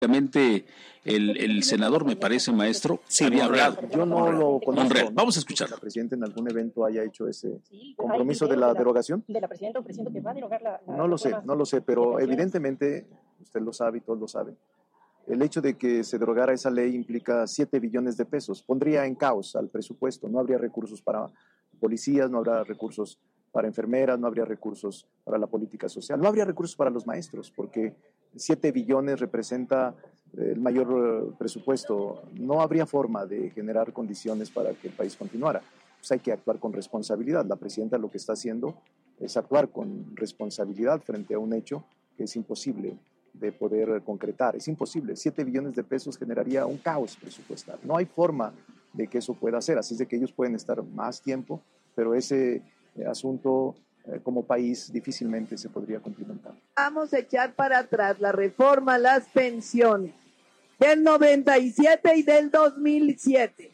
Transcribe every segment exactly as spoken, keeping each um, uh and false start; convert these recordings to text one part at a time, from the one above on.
El, el senador, me parece, maestro, sí, había Monreal. hablado. Yo no lo conozco. Monreal. Vamos a escucharlo. ¿El presidente en algún evento haya hecho ese compromiso de la derogación? ¿De la presidenta o presidente que va a derogar la, la No lo sé, no lo sé, pero evidentemente, usted lo sabe y todos lo saben, el hecho de que se derogara esa ley implica siete billones de pesos. Pondría en caos al presupuesto. No habría recursos para policías, no habrá recursos para enfermeras, no habría recursos para la política social, no habría recursos para los maestros, porque siete billones representa el mayor presupuesto. No habría forma de generar condiciones para que el país continuara. Pues hay que actuar con responsabilidad. La presidenta lo que está haciendo es actuar con responsabilidad frente a un hecho que es imposible de poder concretar. Es imposible. Siete billones de pesos generaría un caos presupuestal. No hay forma de que eso pueda ser. Así es de que ellos pueden estar más tiempo, pero ese eh, asunto eh, como país difícilmente se podría cumplimentar. Vamos a echar para atrás la reforma a las pensiones del noventa y siete y del dos mil siete,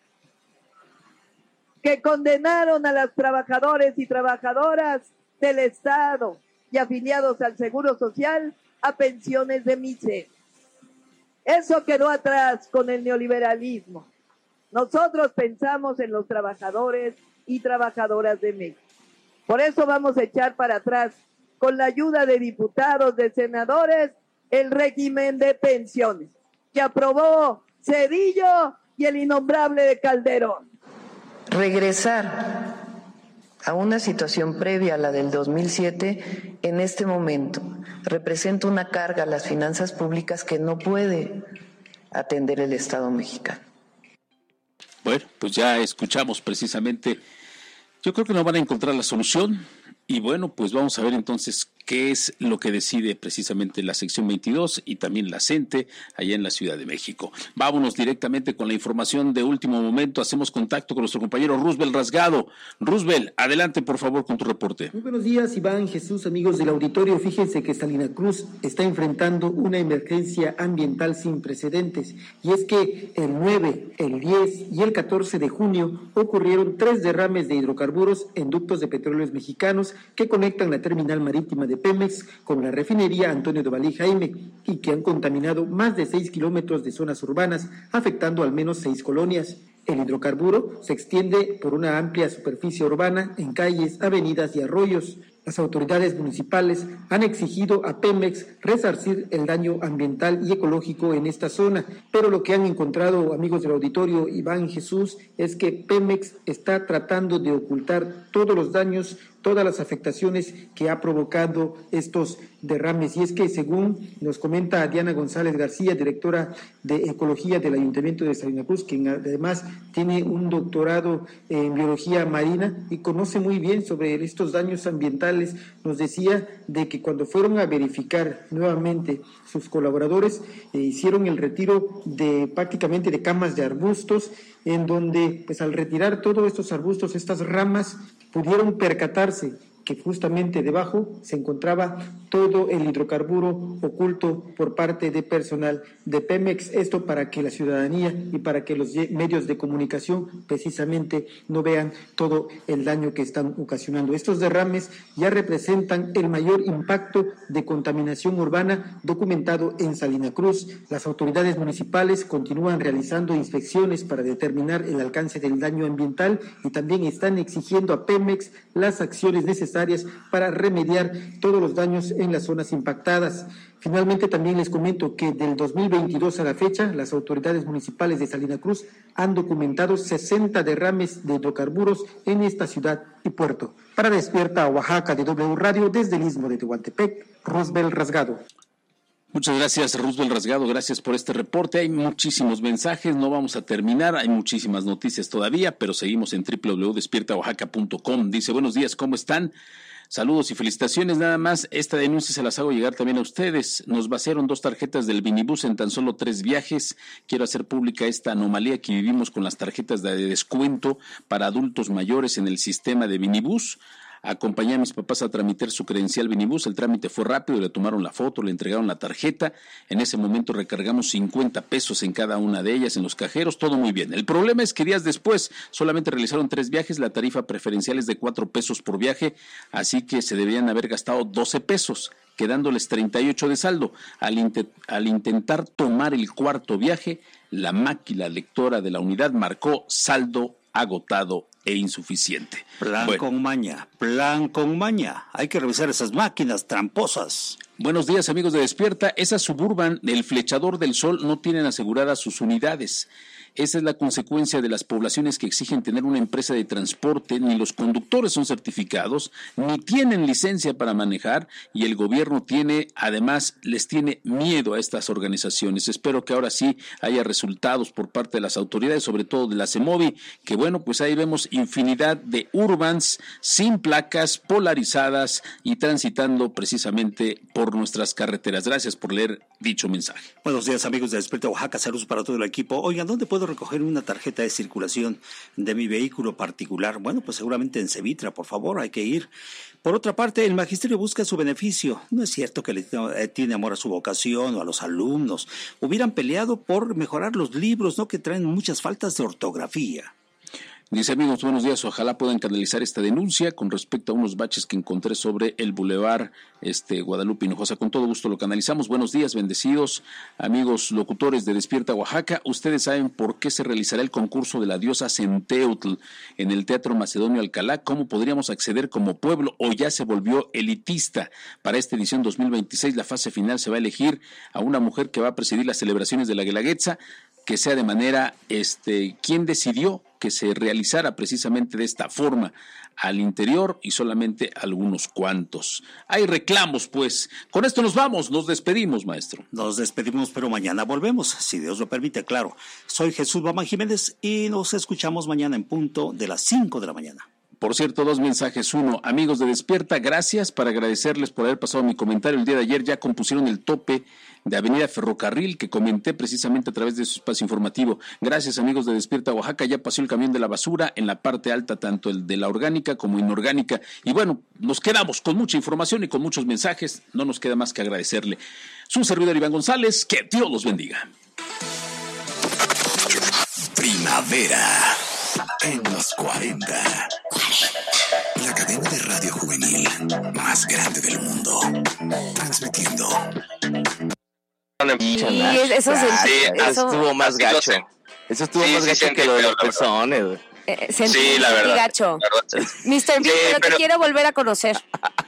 que condenaron a los trabajadores y trabajadoras del Estado y afiliados al Seguro Social a pensiones de miseria. Eso quedó atrás con el neoliberalismo. Nosotros pensamos en los trabajadores y trabajadoras de México. Por eso vamos a echar para atrás, con la ayuda de diputados, de senadores, el régimen de pensiones que aprobó Zedillo y el innombrable de Calderón. Regresar a una situación previa a la del dos mil siete en este momento representa una carga a las finanzas públicas que no puede atender el Estado mexicano. Bueno, pues ya escuchamos precisamente. Yo creo que no van a encontrar la solución y bueno, pues vamos a ver entonces qué es lo que decide precisamente la sección veintidós y también la CENTE allá en la Ciudad de México. Vámonos directamente con la información de último momento. Hacemos contacto con nuestro compañero Roosevelt Rasgado. Roosevelt, adelante por favor con tu reporte. Muy buenos días, Iván, Jesús, amigos del auditorio. Fíjense que Salina Cruz está enfrentando una emergencia ambiental sin precedentes, y es que el nueve, el diez y el catorce de junio ocurrieron tres derrames de hidrocarburos en ductos de petróleos mexicanos que conectan la terminal marítima de Pemex con la refinería Antonio de Valí Jaime, y que han contaminado más de seis kilómetros de zonas urbanas, afectando al menos seis colonias. El hidrocarburo se extiende por una amplia superficie urbana en calles, avenidas y arroyos. Las autoridades municipales han exigido a Pemex resarcir el daño ambiental y ecológico en esta zona, pero lo que han encontrado, amigos del auditorio, Iván, Jesús, es que Pemex está tratando de ocultar todos los daños, todas las afectaciones que ha provocado estos derrames. Y es que, según nos comenta Diana González García, directora de Ecología del Ayuntamiento de Salina Cruz, quien además tiene un doctorado en biología marina y conoce muy bien sobre estos daños ambientales, nos decía de que cuando fueron a verificar nuevamente sus colaboradores, eh, hicieron el retiro de prácticamente de camas de arbustos, en donde pues al retirar todos estos arbustos, estas ramas, pudieron percatarse que justamente debajo se encontraba todo el hidrocarburo oculto por parte de personal de Pemex, esto para que la ciudadanía y para que los medios de comunicación precisamente no vean todo el daño que están ocasionando. Estos derrames ya representan el mayor impacto de contaminación urbana documentado en Salina Cruz. Las autoridades municipales continúan realizando inspecciones para determinar el alcance del daño ambiental y también están exigiendo a Pemex las acciones necesarias para remediar todos los daños en las zonas impactadas. Finalmente, también les comento que del dos mil veintidós a la fecha, las autoridades municipales de Salina Cruz han documentado sesenta derrames de hidrocarburos en esta ciudad y puerto. Para Despierta Oaxaca de W Radio, desde el Istmo de Tehuantepec, Roosevelt Rasgado. Muchas gracias, Roosevelt Rasgado, gracias por este reporte. Hay muchísimos mensajes, no vamos a terminar, hay muchísimas noticias todavía, pero seguimos en doble u doble u doble u punto despierta oaxaca punto com. Dice, buenos días, ¿cómo están? Saludos y felicitaciones, nada más, esta denuncia se las hago llegar también a ustedes. Nos vaciaron dos tarjetas del Vinibus en tan solo tres viajes. Quiero hacer pública esta anomalía que vivimos con las tarjetas de descuento para adultos mayores en el sistema de Vinibus. Acompañé a mis papás a tramitar su credencial Vinibus. El trámite fue rápido, le tomaron la foto, le entregaron la tarjeta. En ese momento recargamos cincuenta pesos en cada una de ellas en los cajeros, todo muy bien. El problema es que días después solamente realizaron tres viajes, la tarifa preferencial es de cuatro pesos por viaje, así que se debían haber gastado doce pesos, quedándoles treinta y ocho de saldo. Al, int- al intentar tomar el cuarto viaje, la máquina lectora de la unidad marcó saldo agotado e insuficiente. Plan Bueno. con maña, plan con maña. Hay que revisar esas máquinas tramposas. Buenos días, amigos de Despierta. Esas Suburban del Flechador del Sol no tienen aseguradas sus unidades. Esa es la consecuencia de las poblaciones que exigen tener una empresa de transporte. Ni los conductores son certificados, ni tienen licencia para manejar, y el gobierno tiene, además, les tiene miedo a estas organizaciones. Espero que ahora sí haya resultados por parte de las autoridades, sobre todo de la CEMOVI, que bueno, pues ahí vemos infinidad de urbans sin placas, polarizadas y transitando precisamente por nuestras carreteras. Gracias por leer dicho mensaje. Buenos días, amigos de Despierta Oaxaca. Saludos para todo el equipo. Oigan, ¿dónde puedo recoger una tarjeta de circulación de mi vehículo particular? Bueno, pues seguramente en Cevitra, por favor, hay que ir. Por otra parte, el magisterio busca su beneficio. No es cierto que le eh, tiene amor a su vocación o a los alumnos. Hubieran peleado por mejorar los libros, ¿no?, que traen muchas faltas de ortografía. Dice, amigos, buenos días, ojalá puedan canalizar esta denuncia con respecto a unos baches que encontré sobre el bulevar este, Guadalupe Hinojosa. Con todo gusto lo canalizamos. Buenos días, bendecidos amigos locutores de Despierta Oaxaca. Ustedes saben por qué se realizará el concurso de la diosa Centeutl en el Teatro Macedonio Alcalá. ¿Cómo podríamos acceder como pueblo o ya se volvió elitista? Para esta edición dos mil veintiséis, la fase final se va a elegir a una mujer que va a presidir las celebraciones de la Guelaguetza, que sea de manera, este, ¿quién decidió que se realizara precisamente de esta forma al interior y solamente algunos cuantos? Hay reclamos, pues. Con esto nos vamos, nos despedimos, maestro. Nos despedimos, pero mañana volvemos, si Dios lo permite, claro. Soy Jesús Bamán Jiménez y nos escuchamos mañana en punto de las cinco de la mañana. Por cierto, dos mensajes. Uno, amigos de Despierta, gracias, para agradecerles por haber pasado mi comentario. El día de ayer ya compusieron el tope de Avenida Ferrocarril que comenté precisamente a través de su espacio informativo. Gracias, amigos de Despierta Oaxaca, ya pasó el camión de la basura en la parte alta, tanto el de la orgánica como inorgánica. Y bueno, nos quedamos con mucha información y con muchos mensajes. No nos queda más que agradecerle. Su servidor Iván González, que Dios los bendiga. Primavera en los cuarenta. La cadena de radio juvenil más grande del mundo. Transmitiendo. Y eso, sí, eso estuvo más gacho. Eso estuvo sí, más sí, gacho sí, que lo de los la pezones, güey. Eh, sentí, sí, la verdad. Gacho. La verdad sí. mister B, sí, pero, pero te quiero volver a conocer.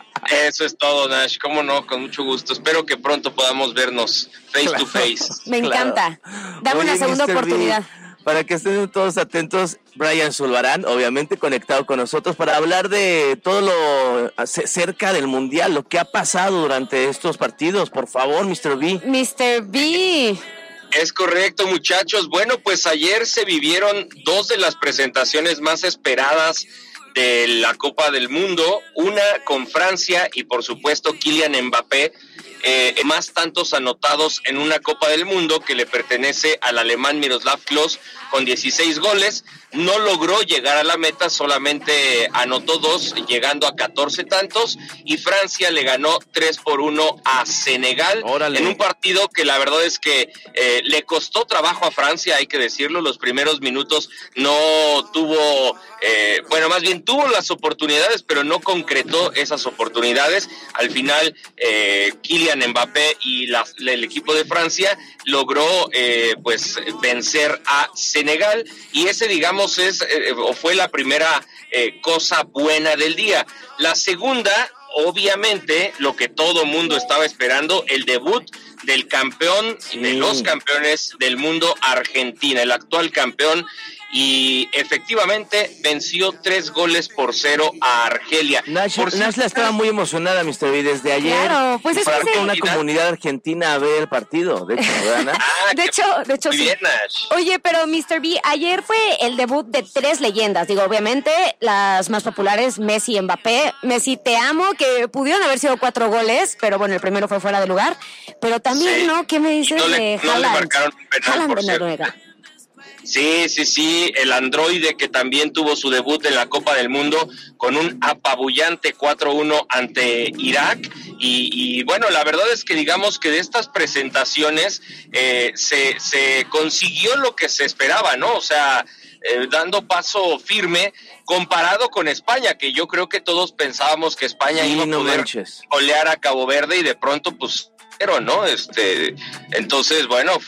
Eso es todo, Nash. Cómo no, con mucho gusto. Espero que pronto podamos vernos face Claro. to face. Me encanta. Dame Oye, una segunda mister B, oportunidad. para que estén todos atentos, Brian Zulbarán, obviamente conectado con nosotros para hablar de todo lo cerca del Mundial, lo que ha pasado durante estos partidos. Por favor, mister B. mister B. Es correcto, muchachos. Bueno, pues ayer se vivieron dos de las presentaciones más esperadas de la Copa del Mundo, una con Francia y por supuesto Kylian Mbappé, eh, más tantos anotados en una Copa del Mundo que le pertenece al alemán Miroslav Klose con dieciséis goles. No logró llegar a la meta, solamente anotó dos, llegando a catorce tantos, y Francia le ganó tres por uno a Senegal. Órale. En un partido que la verdad es que eh, le costó trabajo a Francia, hay que decirlo. Los primeros minutos no tuvo, eh, bueno, más bien tuvo las oportunidades, pero no concretó esas oportunidades. Al final, eh, Kylian Mbappé y la, el equipo de Francia logró eh, pues vencer a Senegal, y ese, digamos, es eh, o fue la primera eh, cosa buena del día. La segunda, obviamente, lo que todo mundo estaba esperando, el debut del campeón, sí. de los campeones del mundo, Argentina, el actual campeón, y efectivamente venció tres goles por cero a Argelia. Nash, por Nash la estaba muy emocionada, mister B, desde ayer. Claro, pues es para que una comunidad argentina a ver el partido, de hecho, ¿verdad? ah, de hecho, de hecho, sí. Bien, Nash. Oye, pero mister B, ayer fue el debut de tres leyendas. Digo, obviamente, las más populares, Messi y Mbappé. Messi, te amo, que pudieron haber sido cuatro goles, pero bueno, el primero fue fuera de lugar. Pero también, sí. ¿no? ¿Qué me dices no de le, Haaland? No le marcaron un penal, Haaland por de Noruega. Sí, sí, sí, el androide que también tuvo su debut en la Copa del Mundo con un apabullante cuatro uno ante Irak y, y bueno, la verdad es que digamos que de estas presentaciones eh, se, se consiguió lo que se esperaba, ¿no? O sea, eh, dando paso firme comparado con España, que yo creo que todos pensábamos que España sí, iba a no poder manches. golear a Cabo Verde y de pronto pues pero no, este, entonces bueno,